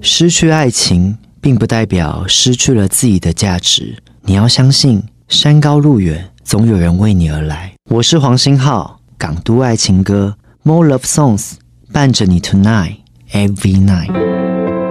失去爱情并不代表失去了自己的价值，你要相信山高路远，总有人为你而来。我是黄星浩，港都爱情歌 More Love Songs 伴着你 Tonight Every Night。